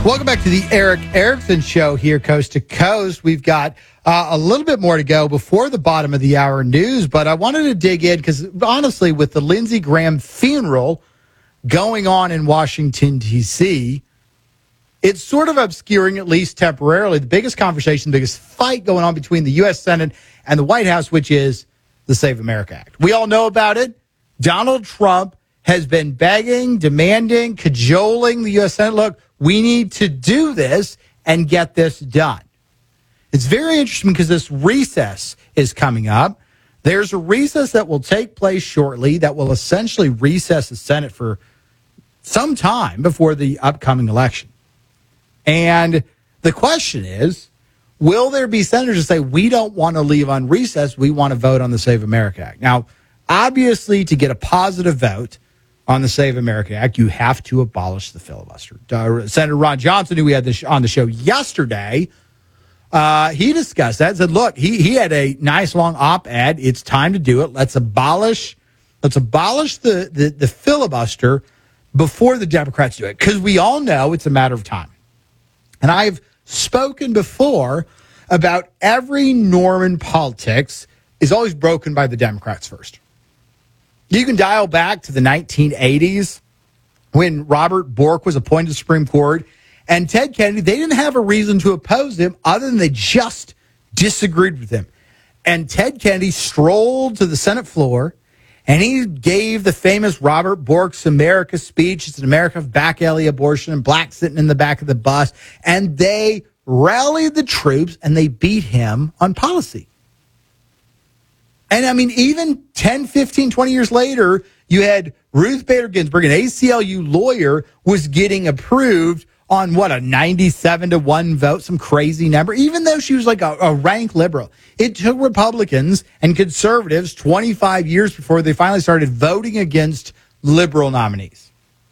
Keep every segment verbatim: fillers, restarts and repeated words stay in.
Welcome back to the Erick Erickson Show here, coast to coast. We've got uh, a little bit more to go before the bottom of the hour news, but I wanted to dig in because, honestly, with the Lindsey Graham funeral going on in Washington, D C, it's sort of obscuring, at least temporarily, the biggest conversation, the biggest fight going on between the U S Senate and the White House, which is the Save America Act. We all know about it. Donald Trump has been begging, demanding, cajoling the U S Senate. Look, we need to do this and get this done. It's very interesting because this recess is coming up. There's a recess that will take place shortly that will essentially recess the Senate for some time before the upcoming election. And the question is, will there be senators that say, we don't want to leave on recess, we want to vote on the Save America Act? Now, obviously, to get a positive vote on the Save America Act, you have to abolish the filibuster. Uh, Senator Ron Johnson, who we had this on the show yesterday, uh, he discussed that, said, look, he, he had a nice long op-ed. It's time to do it. Let's abolish let's abolish the, the, the filibuster before the Democrats do it, because we all know it's a matter of time. And I've spoken before about every norm in politics is always broken by the Democrats first. You can dial back to the nineteen eighties when Robert Bork was appointed to the Supreme Court, and Ted Kennedy, they didn't have a reason to oppose him other than they just disagreed with him. And Ted Kennedy strolled to the Senate floor, and he gave the famous Robert Bork's America speech. It's an America of back alley abortion and blacks sitting in the back of the bus. And they rallied the troops, and they beat him on policy. And, I mean, even ten, fifteen, twenty years later, you had Ruth Bader Ginsburg, an A C L U lawyer, was getting approved on, what, a ninety-seven to one vote, some crazy number, even though she was like a, a rank liberal. It took Republicans and conservatives twenty-five years before they finally started voting against liberal nominees.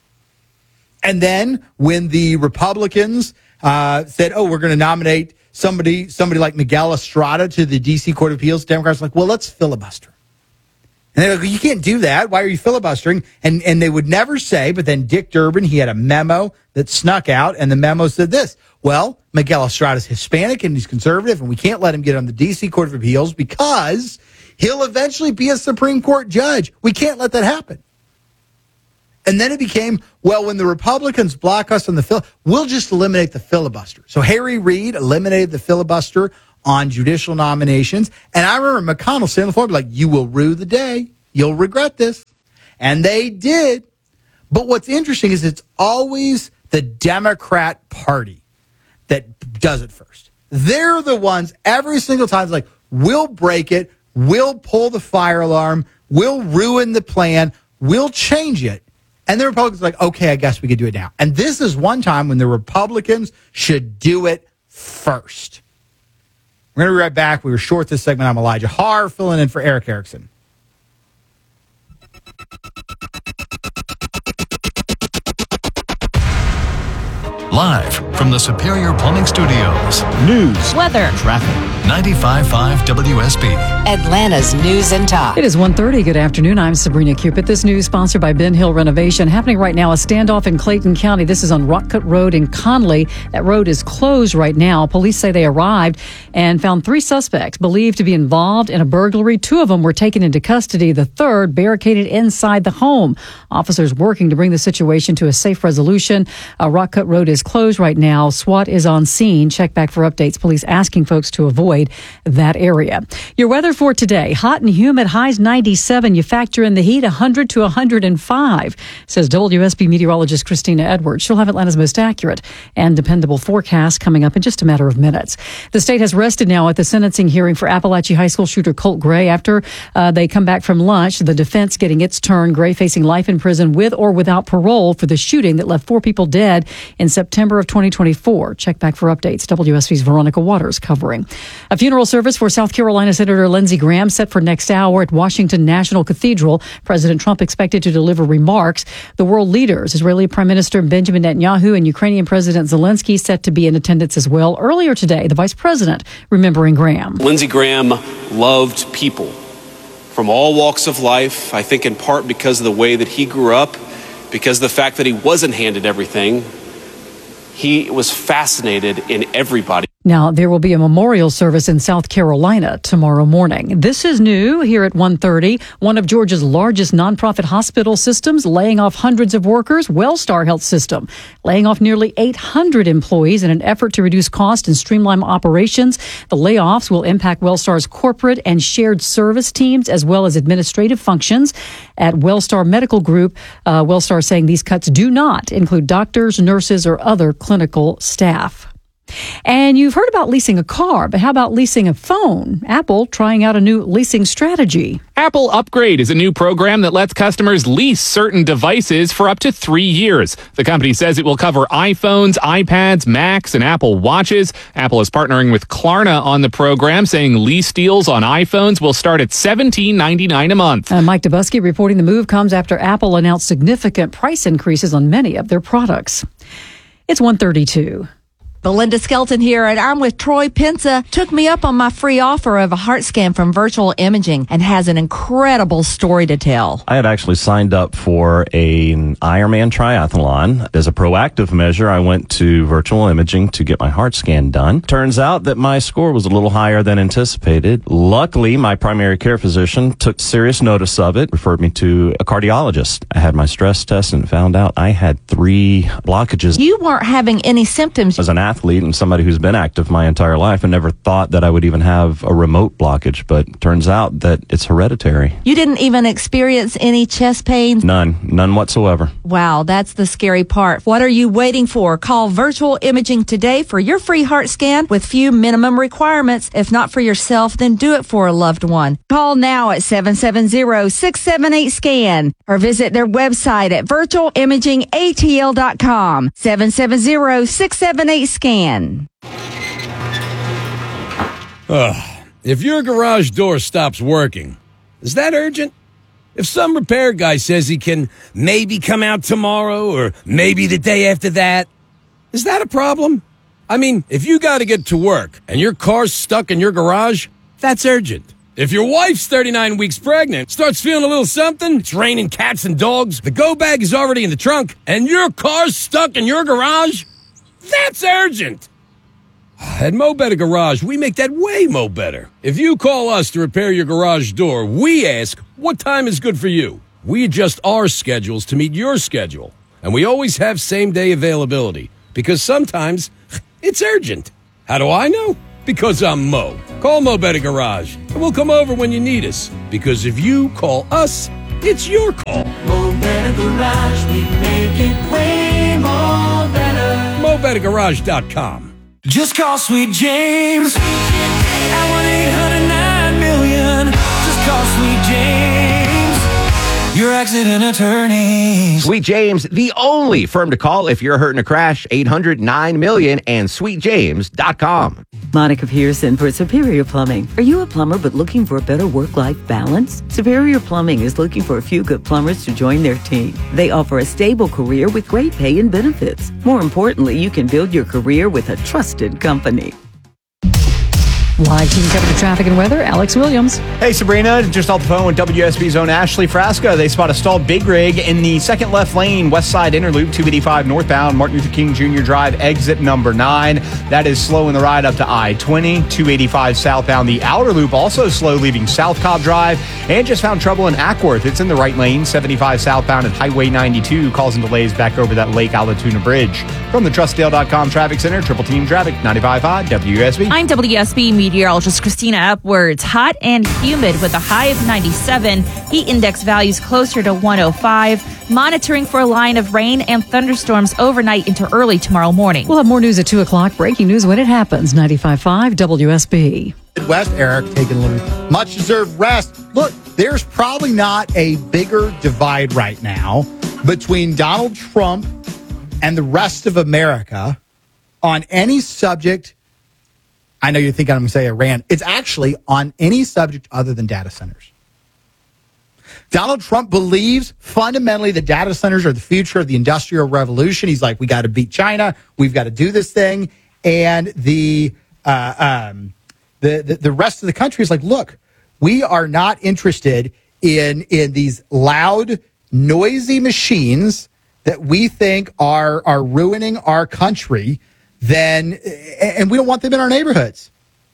And then when the Republicans uh, said, oh, we're going to nominate somebody somebody like Miguel Estrada to the D C Court of Appeals, Democrats were like, well, let's filibuster. And they're like, you can't do that. Why are you filibustering? And and they would never say, but then Dick Durbin, he had a memo that snuck out, and the memo said this: well, Miguel Estrada is Hispanic and he's conservative, and we can't let him get on the D C Court of Appeals because he'll eventually be a Supreme Court judge. We can't let that happen. And then it became, well, when the Republicans block us on the fil, we'll just eliminate the filibuster. So Harry Reid eliminated the filibuster on judicial nominations. And I remember McConnell saying on the floor, like, you will rue the day. You'll regret this. And they did. But what's interesting is it's always the Democrat Party that does it first. They're the ones every single time, like, we'll break it, we'll pull the fire alarm, we'll ruin the plan, we'll change it. And the Republicans are like, okay, I guess we could do it now. And this is one time when the Republicans should do it first. We're going to be right back. We were short this segment. I'm Elijah Haar, filling in for Erick Erickson. Live from the Superior Plumbing Studios. News, weather, traffic. ninety-five point five W S B. Atlanta's News and Talk. It is one thirty. Good afternoon. I'm Sabrina Cupid. This news sponsored by Ben Hill Renovation. Happening right now, a standoff in Clayton County. This is on Rock Cut Road in Conley. That road is closed right now. Police say they arrived and found three suspects believed to be involved in a burglary. Two of them were taken into custody. The third barricaded inside the home. Officers working to bring the situation to a safe resolution. Uh, Rock Cut Road is closed right now. SWAT is on scene. Check back for updates. Police asking folks to avoid that area. Your weather for today: hot and humid, highs ninety-seven. You factor in the heat, one hundred to one hundred five, says W S B meteorologist Christina Edwards. She'll have Atlanta's most accurate and dependable forecast coming up in just a matter of minutes. The state has rested now at the sentencing hearing for Appalachia High School shooter Colt Gray after uh, they come back from lunch. The defense getting its turn. Gray facing life in prison with or without parole for the shooting that left four people dead in September of twenty twenty-four. Check back for updates. W S B's Veronica Waters covering. A funeral service for South Carolina Senator Lindsey Graham set for next hour at Washington National Cathedral. President Trump expected to deliver remarks. The world leaders, Israeli Prime Minister Benjamin Netanyahu and Ukrainian President Zelensky, set to be in attendance as well. Earlier today, the vice president remembering Graham. Lindsey Graham loved people from all walks of life, I think in part because of the way that he grew up, because of the fact that he wasn't handed everything. He was fascinated in everybody. Now, there will be a memorial service in South Carolina tomorrow morning. This is new here at one thirty. One of Georgia's largest nonprofit hospital systems laying off hundreds of workers, Wellstar Health System, laying off nearly eight hundred employees in an effort to reduce cost and streamline operations. The layoffs will impact Wellstar's corporate and shared service teams as well as administrative functions. At Wellstar Medical Group, uh, Wellstar saying these cuts do not include doctors, nurses, or other clinical staff. And you've heard about leasing a car, but how about leasing a phone? Apple trying out a new leasing strategy. Apple Upgrade is a new program that lets customers lease certain devices for up to three years. The company says it will cover iPhones, iPads, Macs, and Apple Watches. Apple is partnering with Klarna on the program, saying lease deals on iPhones will start at seventeen ninety-nine a month. Uh, Mike Dubusky reporting the move comes after Apple announced significant price increases on many of their products. It's one thirty-two. Belinda Skelton here, and I'm with Troy Pensa. Took me up on my free offer of a heart scan from Virtual Imaging and has an incredible story to tell. I had actually signed up for a, an Ironman triathlon. As a proactive measure, I went to Virtual Imaging to get my heart scan done. Turns out that my score was a little higher than anticipated. Luckily, my primary care physician took serious notice of it, referred me to a cardiologist. I had my stress test and found out I had three blockages. You weren't having any symptoms. As an athlete and somebody who's been active my entire life, I never thought that I would even have a remote blockage, but turns out that it's hereditary. You didn't even experience any chest pains? None. None whatsoever. Wow, that's the scary part. What are you waiting for? Call Virtual Imaging today for your free heart scan with few minimum requirements. If not for yourself, then do it for a loved one. Call now at seven seven zero, six seven eight, SCAN or visit their website at virtual imaging a t l dot com. seven seven zero, six seven eight, SCAN. Ugh. If your garage door stops working, is that urgent? If some repair guy says he can maybe come out tomorrow or maybe the day after that, is that a problem? I mean, if you got to get to work and your car's stuck in your garage, that's urgent. If your wife's thirty-nine weeks pregnant, starts feeling a little something, it's raining cats and dogs, the go bag is already in the trunk, and your car's stuck in your garage, that's urgent. At Mo Better Garage, we make that way mo better. If you call us to repair your garage door, we ask, what time is good for you? We adjust our schedules to meet your schedule. And we always have same-day availability, because sometimes it's urgent. How do I know? Because I'm Mo. Call Mo Better Garage, and we'll come over when you need us. Because if you call us, it's your call. Mo Better Garage, we make it way more better. mo better garage dot com. Just call Sweet James at one eight hundred nine million. Just call Sweet James, your accident attorney. Sweet James, the only firm to call if you're hurt in a crash. Eight hundred nine million and sweet james dot com. Monica Pearson for Superior Plumbing. Are you a plumber but looking for a better work-life balance? Superior Plumbing is looking for a few good plumbers to join their team. They offer a stable career with great pay and benefits. More importantly, you can build your career with a trusted company. Live team coverage of traffic and weather, Alex Williams. Hey, Sabrina, just off the phone with W S B's own Ashley Frasca. They spot a stalled big rig in the second left lane, west side inner loop, two eighty-five northbound, Martin Luther King Junior Drive, exit number nine. That is slowing the ride up to I twenty, two eighty-five southbound. The outer loop also slow leaving South Cobb Drive, and just found trouble in Ackworth. It's in the right lane, seventy-five southbound at Highway ninety-two, causing delays back over that Lake Allatoona Bridge. From the Trust Dale dot com Traffic Center, Triple Team Traffic, ninety-five point five W S B. I'm W S B meteorologist Christina Upwards. Hot and humid with a high of ninety-seven. Heat index values closer to one oh five. Monitoring for a line of rain and thunderstorms overnight into early tomorrow morning. We'll have more news at two o'clock. Breaking news when it happens. ninety-five point five W S B. Midwest, Eric, taking a little much-deserved rest. Look, there's probably not a bigger divide right now between Donald Trump and the rest of America on any subject. I know you're thinking I'm going to say Iran. It's actually on any subject other than data centers. Donald Trump believes fundamentally that data centers are the future of the Industrial Revolution. He's like, we got to beat China. We've got to do this thing. And the, uh, um, the, the the rest of the country is like, look, we are not interested in in these loud, noisy machines that we think are are ruining our country, then and we don't want them in our neighborhoods.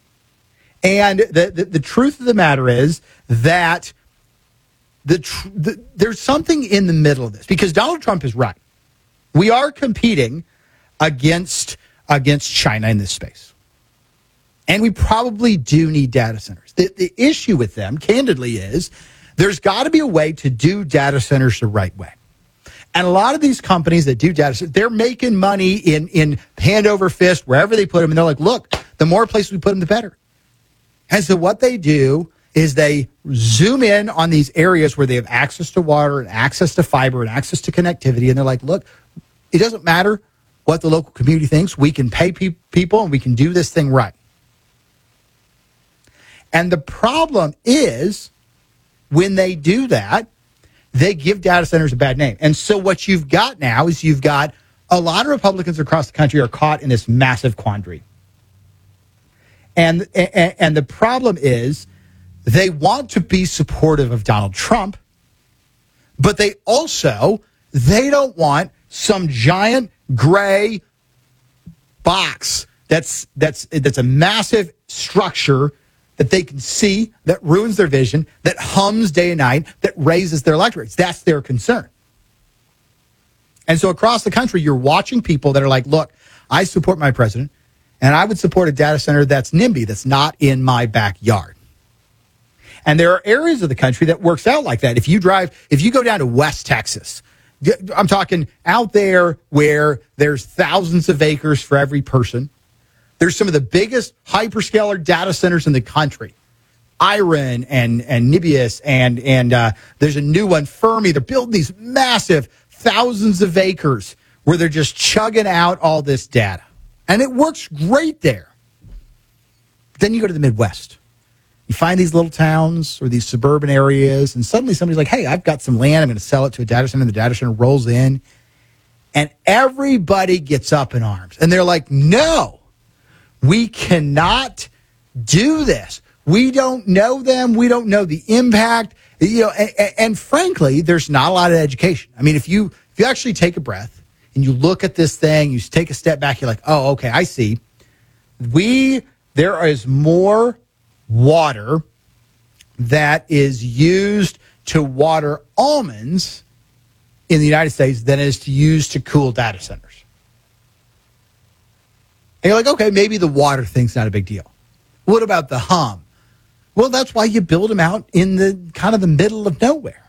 And the the, the truth of the matter is that the, tr- the there's something in the middle of this, because Donald Trump is right. We are competing against against China in this space. And we probably do need data centers. The, the issue with them, candidly, is there's got to be a way to do data centers the right way. And a lot of these companies that do data centers, they're making money in, in hand over fist, wherever they put them. And they're like, look, the more places we put them, the better. And so what they do is they zoom in on these areas where they have access to water and access to fiber and access to connectivity. And they're like, look, it doesn't matter what the local community thinks. We can pay pe- people and we can do this thing right. And the problem is when they do that, they give data centers a bad name. And so what you've got now is you've got a lot of Republicans across the country are caught in this massive quandary. And, and, and the problem is they want to be supportive of Donald Trump, but they also, they don't want some giant gray box that's that's that's a massive structure that they can see, that ruins their vision, that hums day and night, that raises their electorates. That's their concern. And so across the country, you're watching people that are like, look, I support my president, and I would support a data center that's NIMBY, that's not in my backyard. And there are areas of the country that works out like that. If you drive, if you go down to West Texas, I'm talking out there where there's thousands of acres for every person. There's some of the biggest hyperscaler data centers in the country. Iron and, and Nibius and, and uh, there's a new one, Fermi. They're building these massive thousands of acres where they're just chugging out all this data. And it works great there. But then you go to the Midwest. You find these little towns or these suburban areas, and suddenly somebody's like, hey, I've got some land. I'm going to sell it to a data center. And the data center rolls in, and everybody gets up in arms. And they're like, no, we cannot do this. We don't know them. We don't know the impact. You know, and, and frankly, there's not a lot of education. I mean, if you if you actually take a breath and you look at this thing, you take a step back, you're like, oh, okay, I see. We there is more water that is used to water almonds in the United States than is to use to cool data centers. And you're like, okay, maybe the water thing's not a big deal. What about the hum? Well, that's why you build them out in the kind of the middle of nowhere.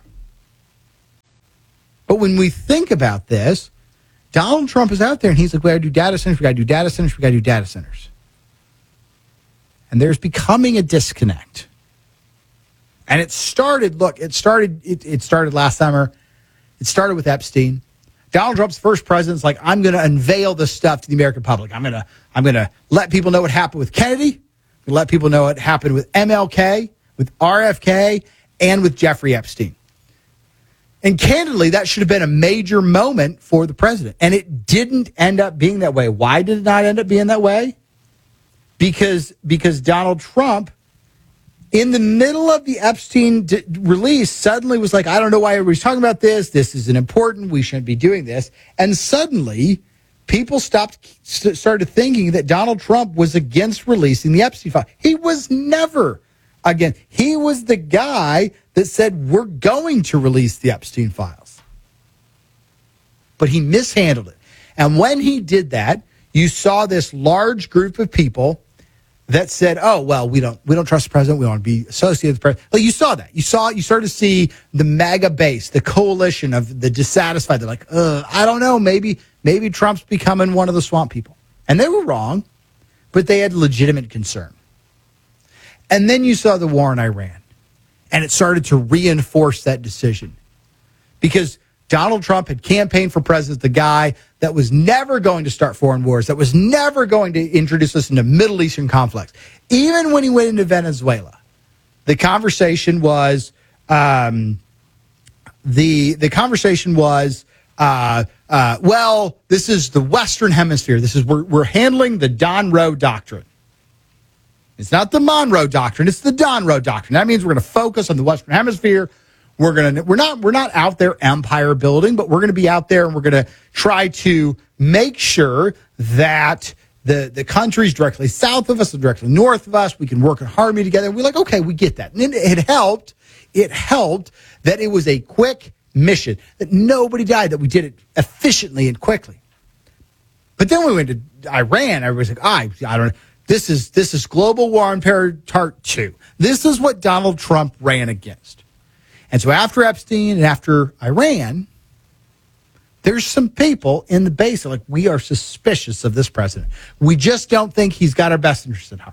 But when we think about this, Donald Trump is out there and he's like, we got to do data centers, we got to do data centers, we got to do data centers. And there's becoming a disconnect. And it started, look, it started, it, it started last summer. It started with Epstein. Donald Trump's first president's like, I'm going to unveil this stuff to the American public. I'm going to, I'm going to let people know what happened with Kennedy. Let people know what happened with M L K, with R F K, and with Jeffrey Epstein. And candidly, that should have been a major moment for the president. And it didn't end up being that way. Why did it not end up being that way? Because, because Donald Trump, in the middle of the Epstein d- release, suddenly was like, I don't know why everybody's talking about this. This isn't important. We shouldn't be doing this. And suddenly, people stopped, st- started thinking that Donald Trump was against releasing the Epstein file. He was never against. He was the guy that said, we're going to release the Epstein files. But he mishandled it. And when he did that, you saw this large group of people that said, oh, well, we don't we don't trust the president. We don't want to be associated with the president. Well, you saw that. You saw, you started to see the MAGA base, the coalition of the dissatisfied. They're like, uh, I don't know, maybe maybe Trump's becoming one of the swamp people. And they were wrong, but they had legitimate concern. And then you saw the war in Iran, and it started to reinforce that decision. Because Donald Trump had campaigned for president, the guy that was never going to start foreign wars, that was never going to introduce us into Middle Eastern conflicts. Even when he went into Venezuela, the conversation was um, the the conversation was uh, uh, well, this is the Western Hemisphere. This is we're we're handling the Monroe Doctrine. It's not the Monroe Doctrine. It's the Monroe Doctrine. That means we're going to focus on the Western Hemisphere. We're gonna we're not we're not out there empire building, but we're gonna be out there and we're gonna try to make sure that the the countries directly south of us or directly north of us, we can work in harmony together. And we're like, okay, we get that. And it, it helped. It helped that it was a quick mission, that nobody died, that we did it efficiently and quickly. But then we went to Iran. Everybody's like, I, I don't know. This is this is global war on terror part two. This is what Donald Trump ran against. And so after Epstein and after Iran, there's some people in the base that are like, we are suspicious of this president. We just don't think he's got our best interests at heart.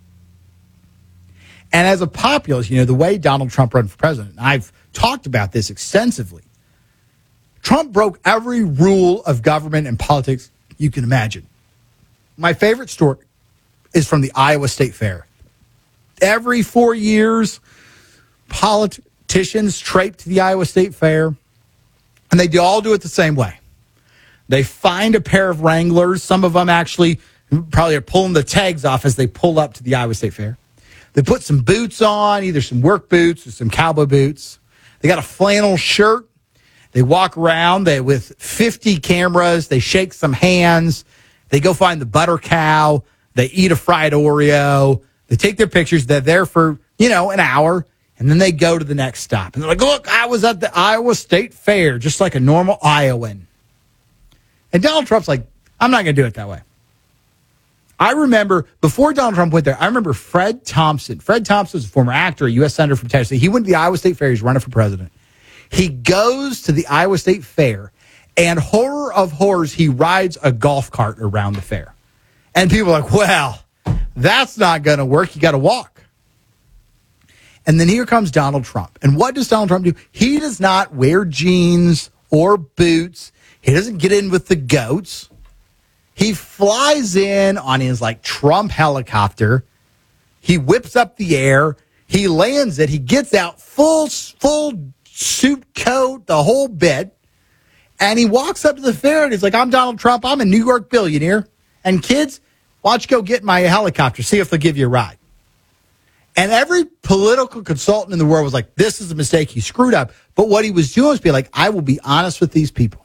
And as a populist, you know, the way Donald Trump ran for president, and I've talked about this extensively, Trump broke every rule of government and politics you can imagine. My favorite story is from the Iowa State Fair. Every four years, politicians trape to the Iowa State Fair, and they do all do it the same way. They find a pair of Wranglers. Some of them actually probably are pulling the tags off as they pull up to the Iowa State Fair. They put some boots on, either some work boots or some cowboy boots. They got a flannel shirt. They walk around they with fifty cameras. They shake some hands. They go find the butter cow. They eat a fried Oreo. They take their pictures. They're there for, you know, an hour. And then they go to the next stop. And they're like, look, I was at the Iowa State Fair, just like a normal Iowan. And Donald Trump's like, I'm not going to do it that way. I remember, before Donald Trump went there, I remember Fred Thompson. Fred Thompson was a former actor, a U S senator from Tennessee. He went to the Iowa State Fair. He's running for president. He goes to the Iowa State Fair, and horror of horrors, he rides a golf cart around the fair. And people are like, well, that's not going to work. You got to walk. And then here comes Donald Trump. And what does Donald Trump do? He does not wear jeans or boots. He doesn't get in with the goats. He flies in on his like Trump helicopter. He whips up the air. He lands it. He gets out full, full suit coat, the whole bit. And he walks up to the fair and he's like, I'm Donald Trump. I'm a New York billionaire. And kids, why don't you go get my helicopter, see if they'll give you a ride. And every political consultant in the world was like, this is a mistake. He screwed up. But what he was doing was be like, I will be honest with these people.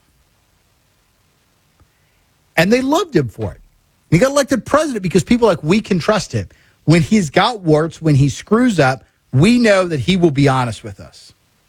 And they loved him for it. He got elected president because people are like, we can trust him. When he's got warts, when he screws up, we know that he will be honest with us.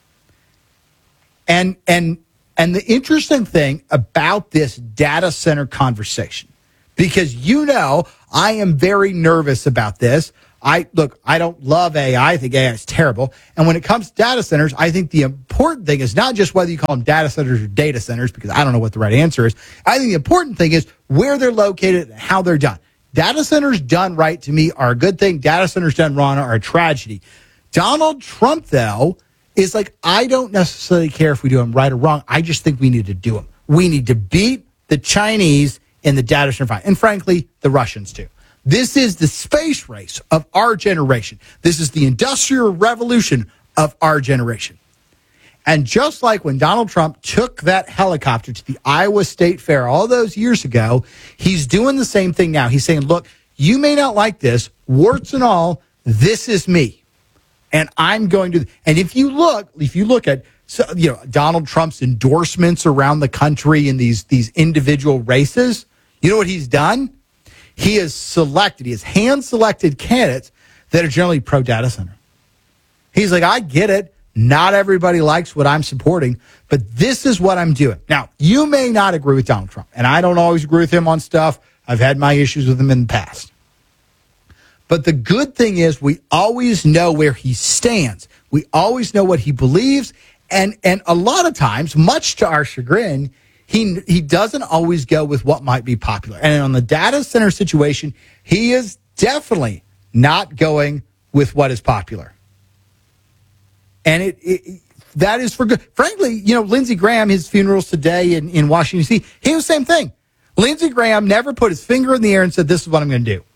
And and and the interesting thing about this data center conversation, because you know I am very nervous about this. I look, I don't love A I. I think A I is terrible. And when it comes to data centers, I think the important thing is not just whether you call them data centers or data centers, because I don't know what the right answer is. I think the important thing is where they're located and how they're done. Data centers done right, to me, are a good thing. Data centers done wrong are a tragedy. Donald Trump, though, is like, I don't necessarily care if we do them right or wrong. I just think we need to do them. We need to beat the Chinese in the data center fight. And frankly, the Russians too. This is the space race of our generation. This is the industrial revolution of our generation. And just like when Donald Trump took that helicopter to the Iowa State Fair all those years ago, he's doing the same thing now. He's saying, look, you may not like this, warts and all, this is me. And I'm going to, and if you look, if you look at, so, you know, Donald Trump's endorsements around the country in these, these individual races, you know what he's done? He has selected, he has hand-selected candidates that are generally pro-data center. He's like, I get it. Not everybody likes what I'm supporting, but this is what I'm doing. Now, you may not agree with Donald Trump, and I don't always agree with him on stuff. I've had my issues with him in the past. But the good thing is we always know where he stands. We always know what he believes, and, and a lot of times, much to our chagrin, He he doesn't always go with what might be popular. And on the data center situation, he is definitely not going with what is popular. And it, it that is for good. Frankly, you know, Lindsey Graham, his funeral's today in, in Washington, D C, he was the same thing. Lindsey Graham never put his finger in the air and said, this is what I'm going to do.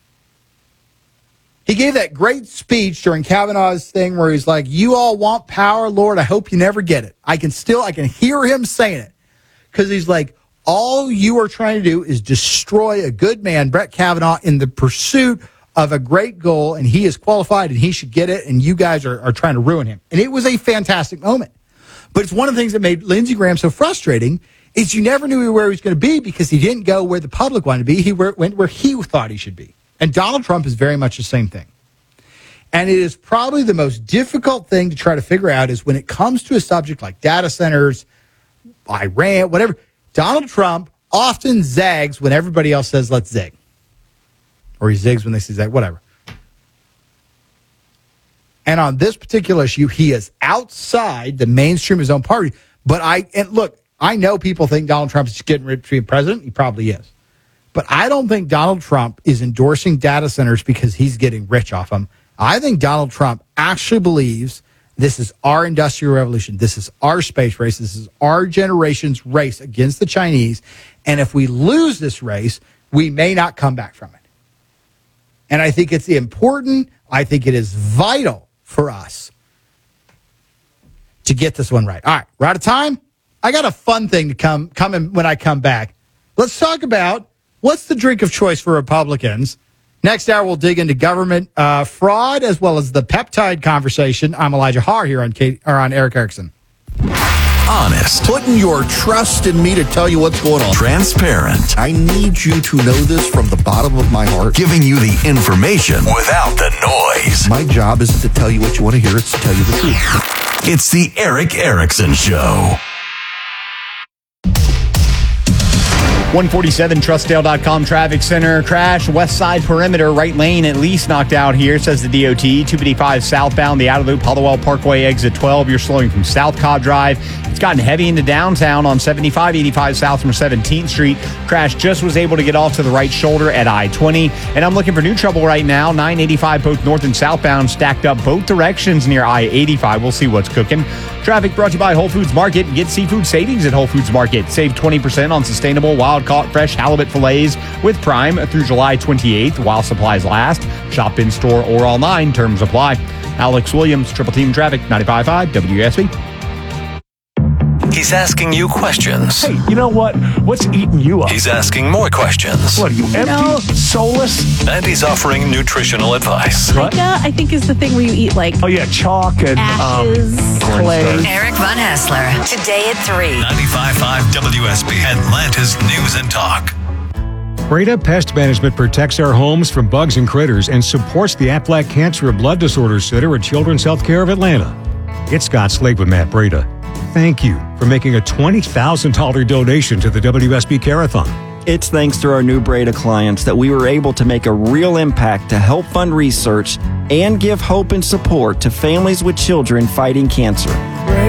He gave that great speech during Kavanaugh's thing where he's like, you all want power, Lord, I hope you never get it. I can still, I can hear him saying it. Because he's like, all you are trying to do is destroy a good man, Brett Kavanaugh, in the pursuit of a great goal, and he is qualified, and he should get it, and you guys are, are trying to ruin him. And it was a fantastic moment. But it's one of the things that made Lindsey Graham so frustrating is you never knew where he was going to be because he didn't go where the public wanted to be. He went where he thought he should be. And Donald Trump is very much the same thing. And it is probably the most difficult thing to try to figure out is when it comes to a subject like data centers, Iran, whatever, Donald Trump often zags when everybody else says, let's zig. Or he zigs when they say zag, whatever. And on this particular issue, he is outside the mainstream of his own party. But I, and look, I know people think Donald Trump is getting ready to be president. He probably is. But I don't think Donald Trump is endorsing data centers because he's getting rich off them. I think Donald Trump actually believes this is our industrial revolution. This is our space race. This is our generation's race against the Chinese. And if we lose this race, we may not come back from it. And I think it's important. I think it is vital for us to get this one right. All right, we're out of time. I got a fun thing to come, come in when I come back. Let's talk about what's the drink of choice for Republicans. Next hour, we'll dig into government uh, fraud as well as the peptide conversation. I'm Elijah Haar here on Kate, or on Eric Erickson. Honest. Putting your trust in me to tell you what's going on. Transparent. I need you to know this from the bottom of my heart. Giving you the information without the noise. My job isn't to tell you what you want to hear, it's to tell you the truth. It's the Eric Erickson Show. one forty-seven Trustdale dot com traffic center crash. West side perimeter, right lane at least knocked out here, says the D O T. two fifty-five southbound, the outer loop, Hollowell Parkway, exit twelve. You're slowing from South Cobb Drive. It's gotten heavy into downtown on seventy-five eighty-five south from seventeenth Street. Crash just was able to get off to the right shoulder at I twenty. And I'm looking for new trouble right now. nine eighty-five both north and southbound stacked up both directions near I eighty-five. We'll see what's cooking. Traffic brought to you by Whole Foods Market. Get seafood savings at Whole Foods Market. Save twenty percent on sustainable wild-caught fresh halibut fillets with Prime through July twenty-eighth while supplies last. Shop in store or online. Terms apply. Alex Williams, Triple Team Traffic, ninety-five point five W S B. He's asking you questions. Hey, you know what? What's eating you up? He's asking more questions. What, are you empty? know- Soulless? And he's offering nutritional advice. Pica, I think, is the thing where you eat like Oh, yeah, chalk and ashes, um, clay. Eric Von Hassler, today at three. ninety-five point five W S B, Atlanta's News and Talk. Breda Pest Management protects our homes from bugs and critters and supports the Aflac Cancer and Blood Disorders Center at Children's Healthcare of Atlanta. It's Scott Slade with Matt Breda. Thank you for making a twenty thousand dollars donation to the W S B Care-a-thon. It's thanks to our new Breda clients that we were able to make a real impact to help fund research and give hope and support to families with children fighting cancer.